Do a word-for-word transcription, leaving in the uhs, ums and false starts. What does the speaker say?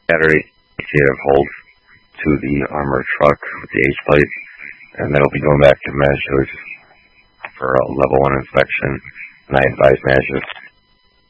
battery that holds to the armored truck with the H plate, and then it'll be going back to Measures for a level one inspection. And I advise Measures